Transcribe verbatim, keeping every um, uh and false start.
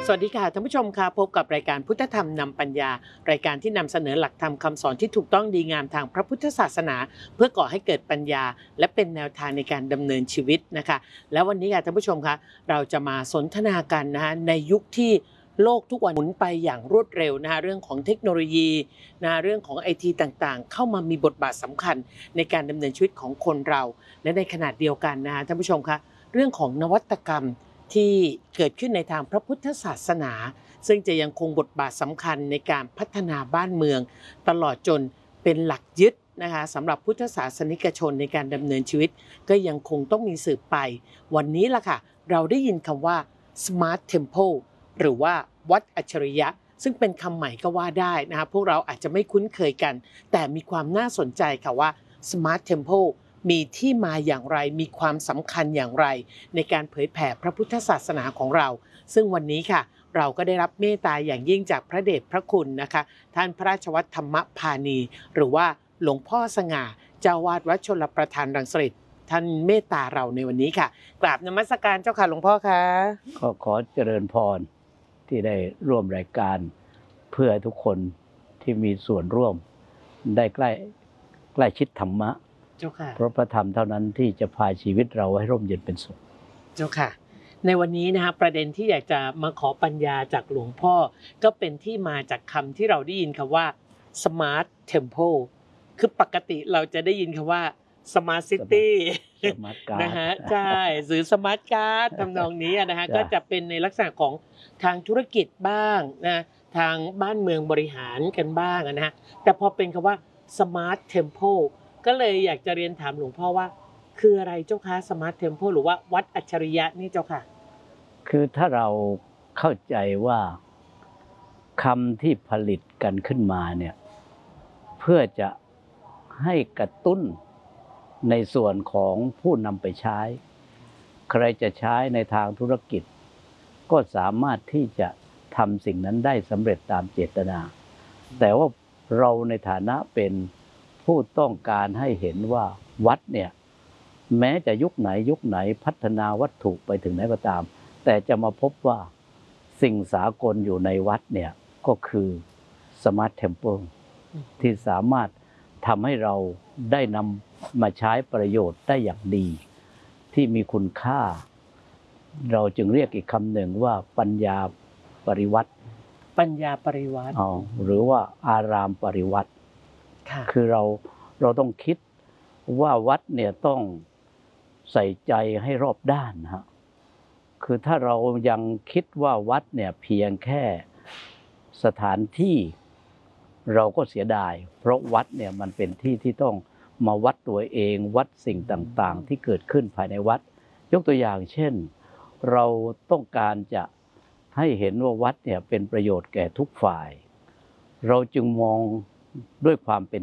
สวัสดีค่ะท่านผู้ชมค่ะพบกับรายการพุทธธรรมนำปัญญารายการที่นำเสนอหลักธรรมคำสอนที่ถูกต้องดีงามทางพระพุทธศาสนาเพื่อก่อให้เกิดปัญญาและเป็นแนวทางในการดำเนินชีวิตนะคะแล้ววันนี้ค่ะท่านผู้ชมคะเราจะมาสนทนากันนะคะในยุคที่โลกทุกวันหมุนไปอย่างรวดเร็วนะคะเรื่องของเทคโนโลยีนะเรื่องของไอทีต่างๆเข้ามามีบทบาทสำคัญในการดำเนินชีวิตของคนเราและในขณะเดียวกันนะคะท่านผู้ชมคะเรื่องของนวัตกรรมที่เกิดขึ้นในทางพระพุทธศาสนาซึ่งจะยังคงบทบาทสำคัญในการพัฒนาบ้านเมืองตลอดจนเป็นหลักยึดนะคะสำหรับพุทธศาสนิกชนในการดำเนินชีวิตก็ยังคงต้องมีสืบไปวันนี้ล่ะค่ะเราได้ยินคำว่า Smart Temple หรือว่าวัดอัจฉริยะซึ่งเป็นคำใหม่ก็ว่าได้นะคะพวกเราอาจจะไม่คุ้นเคยกันแต่มีความน่าสนใจค่ะว่า Smart Templeมีที่มาอย่างไรมีความสำคัญอย่างไรในการเผยแผ่พระพุทธศาสนาของเราซึ่งวันนี้ค่ะเราก็ได้รับเมตตาอย่างยิ่งจากพระเดชพระคุณนะคะท่านพระราชวัฒธรรมพานีหรือว่าหลวงพ่อสง่าเจ้าวาดวัดชลประทานรังสิตท่านเมตตาเราในวันนี้ค่ะกราบนมัสการเจ้าค่ะหลวงพ่อคะก็ขอเจริญพรที่ได้ร่วมรายการเพื่อทุกคนที่มีส่วนร่วมได้ใกล้ใกล้ชิดธรรมะเจ้าค่ะเพราะพระธรรมเท่านั้นที่จะพาชีวิตเราให้ร่มเย็นเป็นสุขเจ้าค่ะในวันนี้นะคะประเด็นที่อยากจะมาขอปัญญาจากหลวงพ่อก็เป็นที่มาจากคำที่เราได้ยินคำว่า Smart Temple คือปกติเราจะได้ยินคำว่า Smart City นะฮะใช่หรือ Smart Card ทำนองนี้นะฮะก็จะเป็นในลักษณะของทางธุรกิจบ้างนะทางบ้านเมืองบริหารกันบ้างนะฮะแต่พอเป็นคำว่า Smart Temple ก็เลยอยากจะเรียนถามหลวงพ่อว่าคืออะไรเจ้าคะ Smart Temple หรือว่าวัดอัจฉริยะนี่เจ้าค่ะคือถ้าเราเข้าใจว่าคำที่ผลิตกันขึ้นมาเนี่ยเพื่อจะให้กระตุ้นในส่วนของผู้นำไปใช้ใครจะใช้ในทางธุรกิจก็สามารถที่จะทำสิ่งนั้นได้สำเร็จตามเจตนาแต่ว่าเราในฐานะเป็นผู้ต้องการให้เห็นว่าวัดเนี่ยแม้จะยุคไหนยุคไหนพัฒนาวัตถุไปถึงไหนก็ตามแต่จะมาพบว่าสิ่งสากลอยู่ในวัดเนี่ยก็คือ Smart Temple ที่สามารถทำให้เราได้นำมาใช้ประโยชน์ได้อย่างดีที่มีคุณค่าเราจึงเรียกอีกคำหนึ่งว่าปัญญาปริวัติปัญญาปริวัติหรือว่าอารามปริวัติคือเราเราต้องคิดว่าวัดเนี่ยต้องใส่ใจให้รอบด้านนะฮะคือถ้าเรายังคิดว่าวัดเนี่ยเพียงแค่สถานที่เราก็เสียดายเพราะวัดเนี่ยมันเป็นที่ที่ต้องมาวัดตัวเองวัดสิ่งต่างๆที่เกิดขึ้นภายในวัดยกตัวอย่างเช่นเราต้องการจะให้เห็นว่าวัดเนี่ยเป็นประโยชน์แก่ทุกฝ่ายเราจึงมองด้วยความเป็น